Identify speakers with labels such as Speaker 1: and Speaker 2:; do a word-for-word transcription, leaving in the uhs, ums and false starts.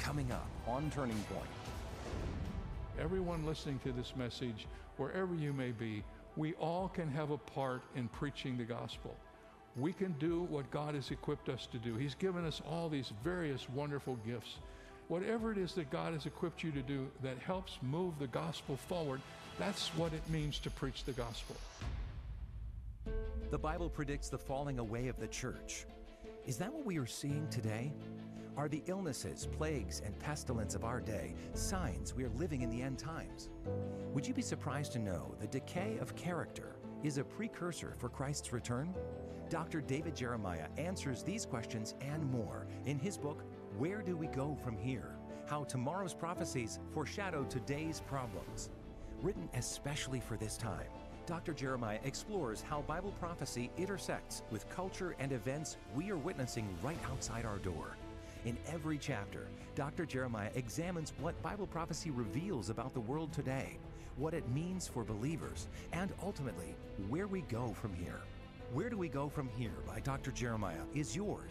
Speaker 1: coming up on Turning Point.
Speaker 2: Everyone listening to this message, wherever you may be, we all can have a part in preaching the gospel. We can do what God has equipped us to do. He's given us all these various wonderful gifts. Whatever it is that God has equipped you to do that helps move the gospel forward, that's what it means to preach the gospel.
Speaker 1: The Bible predicts the falling away of the church. Is that what we are seeing today? Are the illnesses, plagues, and pestilence of our day signs we are living in the end times? Would you be surprised to know the decay of character is a precursor for Christ's return? Doctor David Jeremiah answers these questions and more in his book, Where Do We Go From Here? How Tomorrow's Prophecies Foreshadow Today's Problems. Written especially for this time, Doctor Jeremiah explores how Bible prophecy intersects with culture and events we are witnessing right outside our door. In every chapter, Doctor Jeremiah examines what Bible prophecy reveals about the world today, what it means for believers, and ultimately, where we go from here. Where Do We Go From Here by Doctor Jeremiah is yours